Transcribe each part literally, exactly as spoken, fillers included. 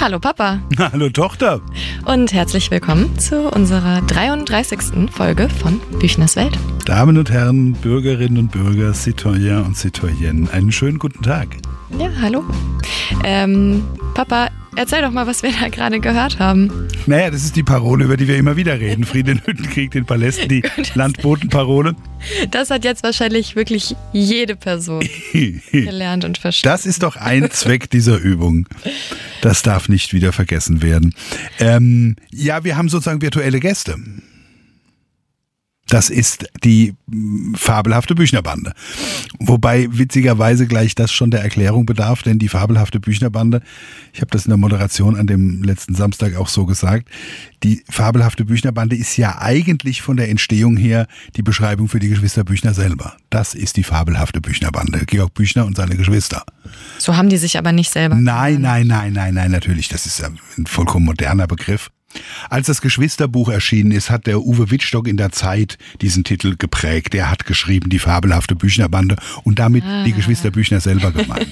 Hallo Papa. Hallo Tochter. Und herzlich willkommen zu unserer dreiunddreißigsten Folge von Büchners Welt. Damen und Herren, Bürgerinnen und Bürger, Citoyens und Citoyennes, einen schönen guten Tag. Ja, hallo. Ähm, Papa, erzähl doch mal, was wir da gerade gehört haben. Naja, das ist die Parole, über die wir immer wieder reden. Frieden, Hüttenkrieg, den Palästen, die Landbotenparole. Das hat jetzt wahrscheinlich wirklich jede Person gelernt und verstanden. Das ist doch ein Zweck dieser Übung. Das darf nicht wieder vergessen werden. Ähm, ja, wir haben sozusagen virtuelle Gäste. Das ist die fabelhafte Büchnerbande. Wobei witzigerweise gleich das schon der Erklärung bedarf, denn die fabelhafte Büchnerbande, ich habe das in der Moderation an dem letzten Samstag auch so gesagt, die fabelhafte Büchnerbande ist ja eigentlich von der Entstehung her die Beschreibung für die Geschwister Büchner selber. Das ist die fabelhafte Büchnerbande, Georg Büchner und seine Geschwister. So haben die sich aber nicht selber. Nein, nein, nein, nein, nein, natürlich, das ist ein vollkommen moderner Begriff. Als das Geschwisterbuch erschienen ist, hat der Uwe Wittstock in der Zeit diesen Titel geprägt. Er hat geschrieben, die fabelhafte Büchnerbande und damit ah. die Geschwister Büchner selber gemeint.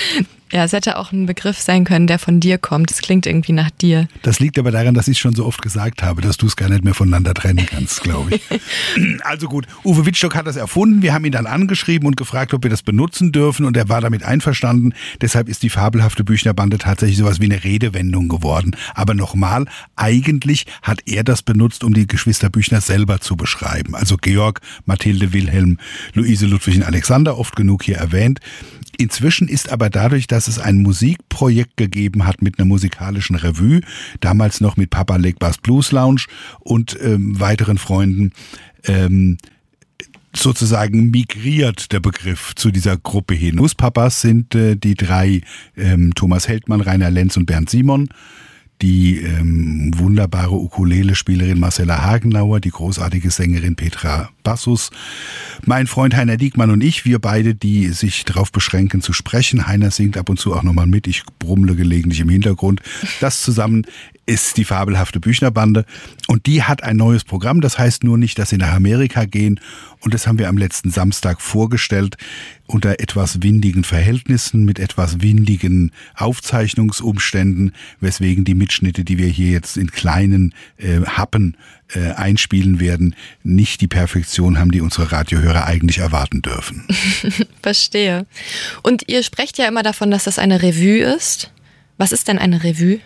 Ja, es hätte auch ein Begriff sein können, der von dir kommt. Es klingt irgendwie nach dir. Das liegt aber daran, dass ich es schon so oft gesagt habe, dass du es gar nicht mehr voneinander trennen kannst, glaube ich. Also gut, Uwe Wittstock hat das erfunden. Wir haben ihn dann angeschrieben und gefragt, ob wir das benutzen dürfen und er war damit einverstanden. Deshalb ist die fabelhafte Büchnerbande tatsächlich sowas wie eine Redewendung geworden. Aber nochmal, eigentlich hat er das benutzt, um die Geschwister Büchner selber zu beschreiben. Also Georg, Mathilde, Wilhelm, Luise, Ludwig und Alexander, oft genug hier erwähnt. Inzwischen ist aber dadurch, dass es ein Musikprojekt gegeben hat mit einer musikalischen Revue, damals noch mit Papa Legbar's Blues Lounge und ähm, weiteren Freunden, ähm, sozusagen migriert der Begriff zu dieser Gruppe hin. Nusspapas sind äh, die drei, ähm, Thomas Heldmann, Rainer Lenz und Bernd Simon. Die ähm, wunderbare Ukulele-Spielerin Marcella Hagenauer, die großartige Sängerin Petra Bassus, mein Freund Heiner Diekmann und ich, wir beide, die sich darauf beschränken zu sprechen. Heiner singt ab und zu auch nochmal mit, ich brummle gelegentlich im Hintergrund. Das zusammen ist die fabelhafte Büchnerbande und die hat ein neues Programm, das heißt nur nicht, dass sie nach Amerika gehen und das haben wir am letzten Samstag vorgestellt unter etwas windigen Verhältnissen, mit etwas windigen Aufzeichnungsumständen, weswegen die Mitschnitte, die wir hier jetzt in kleinen äh, Happen äh, einspielen werden, nicht die Perfektion haben, die unsere Radiohörer eigentlich erwarten dürfen. Verstehe. Und ihr sprecht ja immer davon, dass das eine Revue ist. Was ist denn eine Revue?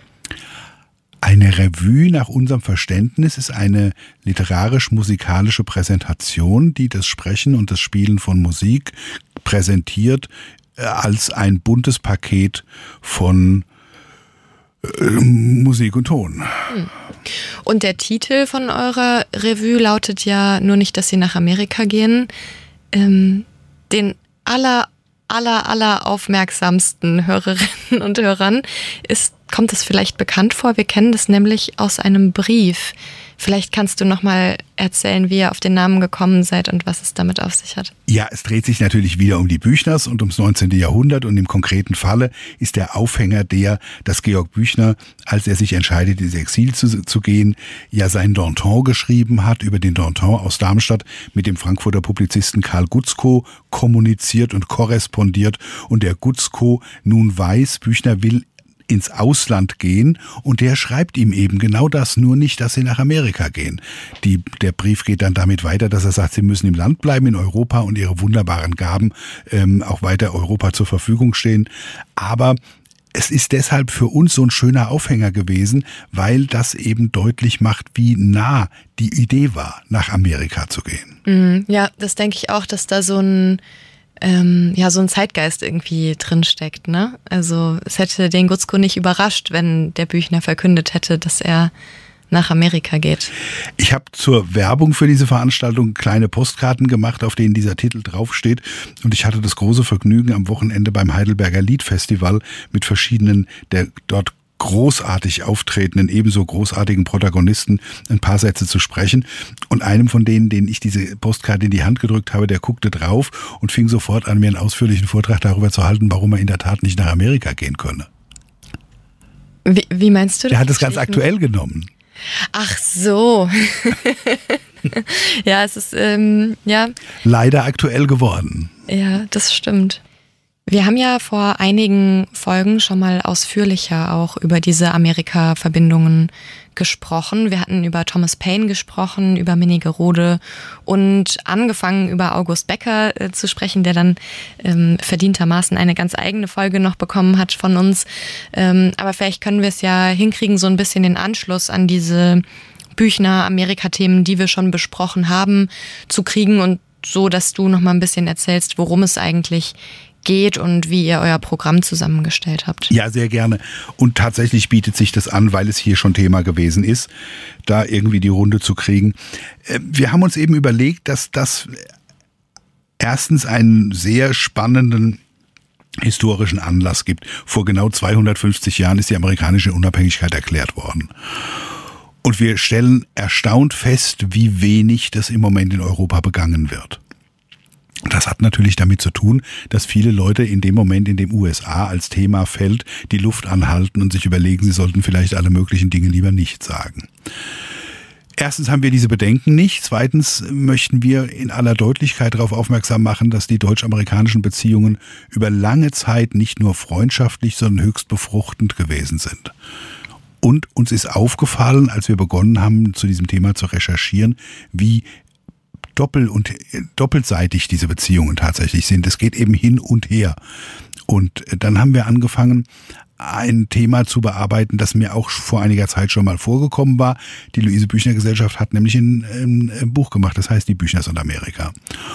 Eine Revue nach unserem Verständnis ist eine literarisch-musikalische Präsentation, die das Sprechen und das Spielen von Musik präsentiert als ein buntes Paket von äh, Musik und Ton. Und der Titel von eurer Revue lautet ja nur nicht, dass sie nach Amerika gehen. Ähm, den aller, aller, aller aufmerksamsten Hörerinnen und Hörern ist Kommt das vielleicht bekannt vor? Wir kennen das nämlich aus einem Brief. Vielleicht kannst du noch mal erzählen, wie ihr auf den Namen gekommen seid und was es damit auf sich hat. Ja, es dreht sich natürlich wieder um die Büchners und ums neunzehnten Jahrhundert und im konkreten Falle ist der Aufhänger der, dass Georg Büchner, als er sich entscheidet, ins Exil zu, zu gehen, ja sein Danton geschrieben hat, über den Danton aus Darmstadt mit dem Frankfurter Publizisten Karl Gutzkow kommuniziert und korrespondiert und der Gutzkow nun weiß, Büchner will ins Ausland gehen und der schreibt ihm eben genau das, nur nicht, dass sie nach Amerika gehen. Die, der Brief geht dann damit weiter, dass er sagt, sie müssen im Land bleiben, in Europa und ihre wunderbaren Gaben ähm, auch weiter Europa zur Verfügung stehen. Aber es ist deshalb für uns so ein schöner Aufhänger gewesen, weil das eben deutlich macht, wie nah die Idee war, nach Amerika zu gehen. Ja, das denke ich auch, dass da so ein Ähm, ja, so ein Zeitgeist irgendwie drinsteckt, ne? Also es hätte den Gutzkow nicht überrascht, wenn der Büchner verkündet hätte, dass er nach Amerika geht. Ich habe zur Werbung für diese Veranstaltung kleine Postkarten gemacht, auf denen dieser Titel draufsteht. Und ich hatte das große Vergnügen, am Wochenende beim Heidelberger Liedfestival mit verschiedenen der dort großartig auftretenden, ebenso großartigen Protagonisten ein paar Sätze zu sprechen. Und einem von denen, denen ich diese Postkarte in die Hand gedrückt habe, der guckte drauf und fing sofort an, mir einen ausführlichen Vortrag darüber zu halten, warum er in der Tat nicht nach Amerika gehen könne. Wie, wie meinst du das? Der hat es ganz aktuell genommen. Ach so. Ja, es ist, ähm, ja. Leider aktuell geworden. Ja, das stimmt. Wir haben ja vor einigen Folgen schon mal ausführlicher auch über diese Amerika-Verbindungen gesprochen. Wir hatten über Thomas Paine gesprochen, über Minnigerode und angefangen über August Becker äh, zu sprechen, der dann ähm, verdientermaßen eine ganz eigene Folge noch bekommen hat von uns. Ähm, aber vielleicht können wir es ja hinkriegen, so ein bisschen den Anschluss an diese Büchner-Amerika-Themen, die wir schon besprochen haben, zu kriegen und so, dass du noch mal ein bisschen erzählst, worum es eigentlich geht und wie ihr euer Programm zusammengestellt habt. Ja, sehr gerne. Und tatsächlich bietet sich das an, weil es hier schon Thema gewesen ist, da irgendwie die Runde zu kriegen. Wir haben uns eben überlegt, dass das erstens einen sehr spannenden historischen Anlass gibt. Vor genau zweihundertfünfzig Jahren ist die amerikanische Unabhängigkeit erklärt worden. Und wir stellen erstaunt fest, wie wenig das im Moment in Europa begangen wird. Das hat natürlich damit zu tun, dass viele Leute in dem Moment, in dem U S A als Thema fällt, die Luft anhalten und sich überlegen, sie sollten vielleicht alle möglichen Dinge lieber nicht sagen. Erstens haben wir diese Bedenken nicht. Zweitens möchten wir in aller Deutlichkeit darauf aufmerksam machen, dass die deutsch-amerikanischen Beziehungen über lange Zeit nicht nur freundschaftlich, sondern höchst befruchtend gewesen sind. Und uns ist aufgefallen, als wir begonnen haben, zu diesem Thema zu recherchieren, wie doppel- und doppelseitig diese Beziehungen tatsächlich sind. Es geht eben hin und her. Und dann haben wir angefangen, ein Thema zu bearbeiten, das mir auch vor einiger Zeit schon mal vorgekommen war. Die Luise-Büchner-Gesellschaft hat nämlich ein, ein, ein Buch gemacht, das heißt Die Büchners und Amerika.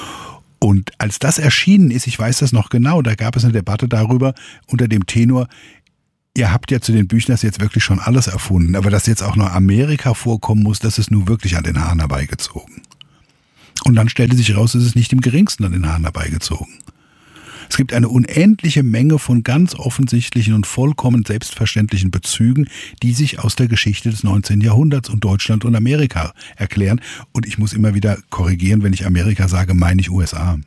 Und als das erschienen ist, ich weiß das noch genau, da gab es eine Debatte darüber unter dem Tenor, ihr habt ja zu den Büchners jetzt wirklich schon alles erfunden, aber dass jetzt auch noch Amerika vorkommen muss, das ist nun wirklich an den Haaren herbeigezogen. Und dann stellte sich heraus, es ist nicht im geringsten an den Haaren herbeigezogen. Es gibt eine unendliche Menge von ganz offensichtlichen und vollkommen selbstverständlichen Bezügen, die sich aus der Geschichte des neunzehnten Jahrhunderts und Deutschland und Amerika erklären. Und ich muss immer wieder korrigieren, wenn ich Amerika sage, meine ich U S A.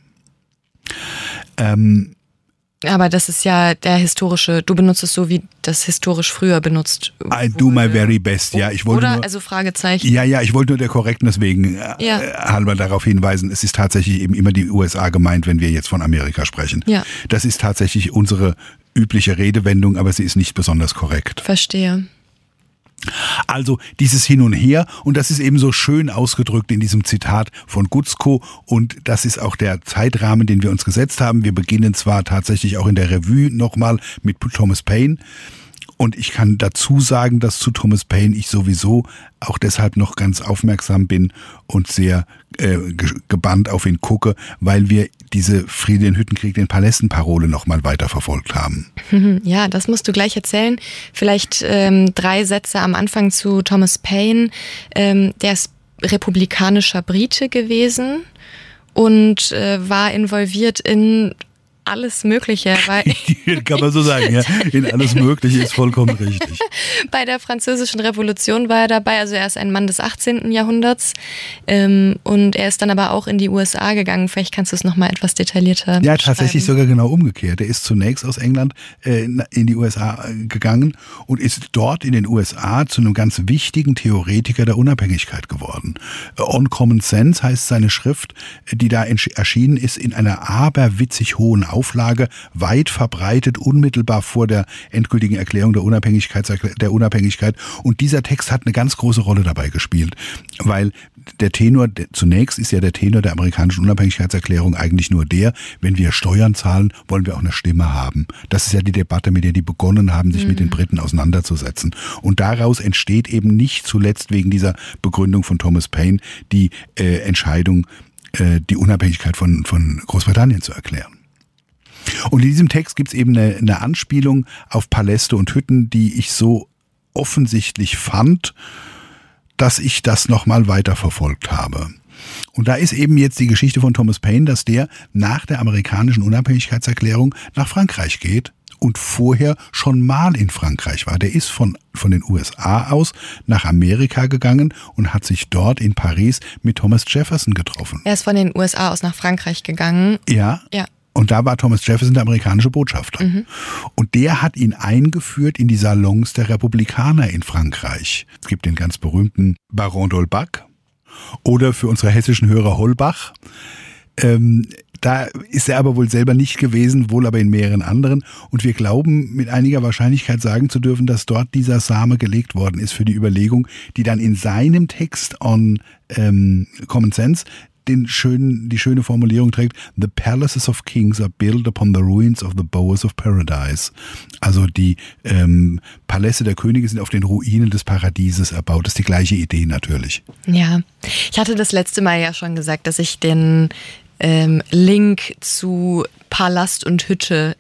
Ähm, Aber das ist ja der historische, du benutzt es so, wie das historisch früher benutzt wurde. I do my very best, ja. Ich wollte Oder, nur, also Fragezeichen. Ja, ja, ich wollte nur der Korrektness wegen ja. äh, halber darauf hinweisen, es ist tatsächlich eben immer die U S A gemeint, wenn wir jetzt von Amerika sprechen. Ja. Das ist tatsächlich unsere übliche Redewendung, aber sie ist nicht besonders korrekt. Verstehe. Also dieses Hin und Her, und das ist eben so schön ausgedrückt in diesem Zitat von Gutzkow, und das ist auch der Zeitrahmen, den wir uns gesetzt haben. Wir beginnen zwar tatsächlich auch in der Revue nochmal mit Thomas Paine, und ich kann dazu sagen, dass zu Thomas Paine ich sowieso auch deshalb noch ganz aufmerksam bin und sehr äh, gebannt auf ihn gucke, weil wir diese Friede, den Hüttenkrieg, den Palästen-Parole nochmal weiterverfolgt haben. Ja, das musst du gleich erzählen. Vielleicht ähm, drei Sätze am Anfang zu Thomas Paine. Ähm, der ist republikanischer Brite gewesen und äh, war involviert in alles Mögliche. Weil Kann man so sagen, ja. In alles Mögliche ist vollkommen richtig. Bei der Französischen Revolution war er dabei, also er ist ein Mann des achtzehnten Jahrhunderts ähm, und er ist dann aber auch in die U S A gegangen. Vielleicht kannst du es nochmal etwas detaillierter Ja, tatsächlich sogar genau umgekehrt. Er ist zunächst aus England äh, in die U S A gegangen und ist dort in den U S A zu einem ganz wichtigen Theoretiker der Unabhängigkeit geworden. On Common Sense heißt seine Schrift, die da erschienen ist in einer aberwitzig hohen Auflage, weit verbreitet, unmittelbar vor der endgültigen Erklärung der Unabhängigkeit, der Unabhängigkeit. Und dieser Text hat eine ganz große Rolle dabei gespielt, weil der Tenor, der, zunächst ist ja der Tenor der amerikanischen Unabhängigkeitserklärung eigentlich nur der, wenn wir Steuern zahlen, wollen wir auch eine Stimme haben. Das ist ja die Debatte, mit der die begonnen haben, sich mhm. mit den Briten auseinanderzusetzen. Und daraus entsteht eben nicht zuletzt wegen dieser Begründung von Thomas Paine die äh, Entscheidung, äh, die Unabhängigkeit von, von Großbritannien zu erklären. Und in diesem Text gibt es eben eine, eine Anspielung auf Paläste und Hütten, die ich so offensichtlich fand, dass ich das nochmal weiter verfolgt habe. Und da ist eben jetzt die Geschichte von Thomas Paine, dass der nach der amerikanischen Unabhängigkeitserklärung nach Frankreich geht und vorher schon mal in Frankreich war. Der ist von, von den U S A aus nach Amerika gegangen und hat sich dort in Paris mit Thomas Jefferson getroffen. Er ist von den U S A aus nach Frankreich gegangen. Ja. Ja. Und da war Thomas Jefferson der amerikanische Botschafter. Mhm. Und der hat ihn eingeführt in die Salons der Republikaner in Frankreich. Es gibt den ganz berühmten Baron d'Holbach oder für unsere hessischen Hörer Holbach. Ähm, Da ist er aber wohl selber nicht gewesen, wohl aber in mehreren anderen. Und wir glauben mit einiger Wahrscheinlichkeit sagen zu dürfen, dass dort dieser Same gelegt worden ist für die Überlegung, die dann in seinem Text on ähm, Common Sense den schönen, die schöne Formulierung trägt: The palaces of kings are built upon the ruins of the bowers of paradise. Also die ähm, Paläste der Könige sind auf den Ruinen des Paradieses erbaut. Das ist die gleiche Idee natürlich. Ja, ich hatte das letzte Mal ja schon gesagt, dass ich den ähm, Link zu Palast und Hütte,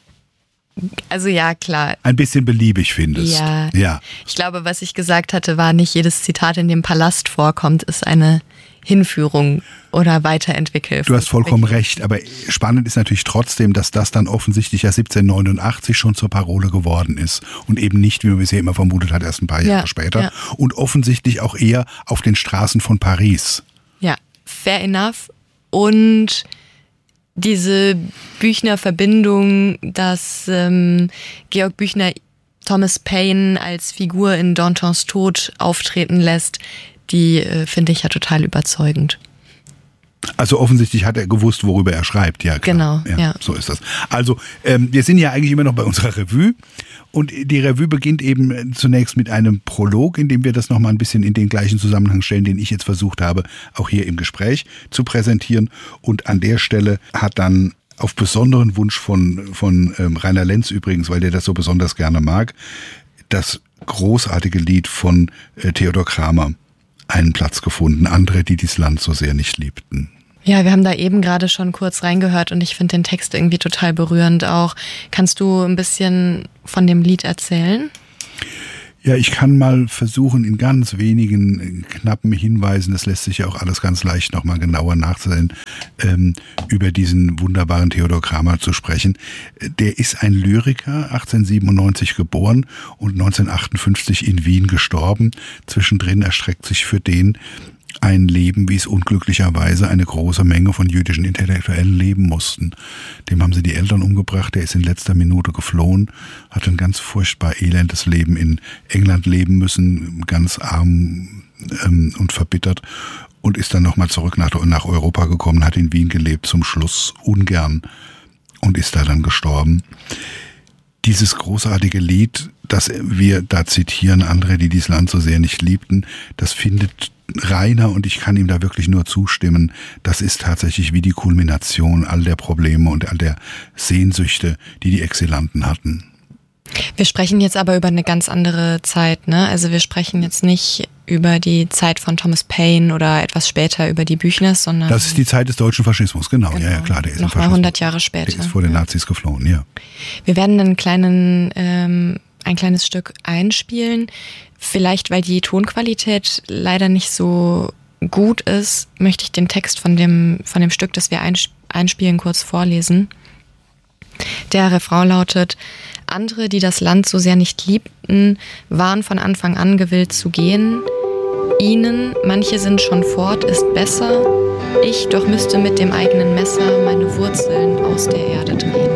also ja, klar. Ein bisschen beliebig findest. Ja. ja. Ich glaube, was ich gesagt hatte, war, nicht jedes Zitat, in dem Palast vorkommt, ist eine Hinführung oder weiterentwickelt. Du hast vollkommen recht, aber spannend ist natürlich trotzdem, dass das dann offensichtlich ja siebzehnhundertneunundachtzig schon zur Parole geworden ist und eben nicht, wie man bisher immer vermutet hat, erst ein paar Jahre ja, später ja. und offensichtlich auch eher auf den Straßen von Paris. Ja, fair enough. Und diese Büchner-Verbindung, dass ähm, Georg Büchner Thomas Paine als Figur in Dantons Tod auftreten lässt, die äh, finde ich ja total überzeugend. Also offensichtlich hat er gewusst, worüber er schreibt. Ja, klar. Genau, ja, ja. So ist das. Also ähm, wir sind ja eigentlich immer noch bei unserer Revue und die Revue beginnt eben zunächst mit einem Prolog, in dem wir das nochmal ein bisschen in den gleichen Zusammenhang stellen, den ich jetzt versucht habe, auch hier im Gespräch zu präsentieren. Und an der Stelle hat dann auf besonderen Wunsch von, von ähm, Rainer Lenz übrigens, weil der das so besonders gerne mag, das großartige Lied von äh, Theodor Kramer einen Platz gefunden. Andere, die dieses Land so sehr nicht liebten. Ja, wir haben da eben gerade schon kurz reingehört und ich finde den Text irgendwie total berührend auch. Kannst du ein bisschen von dem Lied erzählen? Ja, ich kann mal versuchen, in ganz wenigen knappen Hinweisen, das lässt sich ja auch alles ganz leicht nochmal genauer nachzusehen, ähm, über diesen wunderbaren Theodor Kramer zu sprechen. Der ist ein Lyriker, achtzehnhundertsiebenundneunzig geboren und neunzehnhundertachtundfünfzig in Wien gestorben. Zwischendrin erstreckt sich für den ein Leben, wie es unglücklicherweise eine große Menge von jüdischen Intellektuellen leben mussten. Dem haben sie die Eltern umgebracht, der ist in letzter Minute geflohen, hat ein ganz furchtbar elendes Leben in England leben müssen, ganz arm ähm, und verbittert und ist dann nochmal zurück nach, nach Europa gekommen, hat in Wien gelebt, zum Schluss ungern und ist da dann gestorben. Dieses großartige Lied, das wir da zitieren, andere, die dieses Land so sehr nicht liebten, das findet Rainer, und ich kann ihm da wirklich nur zustimmen, das ist tatsächlich wie die Kulmination all der Probleme und all der Sehnsüchte, die die Exilanten hatten. Wir sprechen jetzt aber über eine ganz andere Zeit, ne? Also wir sprechen jetzt nicht über die Zeit von Thomas Paine oder etwas später über die Büchners, sondern... Das ist die Zeit des deutschen Faschismus, genau. genau. Ja, ja, klar, der ist noch mal hundert Jahre später. Der ist vor den ja. Nazis geflohen, ja. Wir werden einen kleinen, ähm, ein kleines Stück einspielen. Vielleicht, weil die Tonqualität leider nicht so gut ist, möchte ich den Text von dem, von dem Stück, das wir einspielen, kurz vorlesen. Der Refrain lautet: Andere, die das Land so sehr nicht liebten, waren von Anfang an gewillt zu gehen. Ihnen, manche sind schon fort, ist besser. Ich doch müsste mit dem eigenen Messer meine Wurzeln aus der Erde drehen.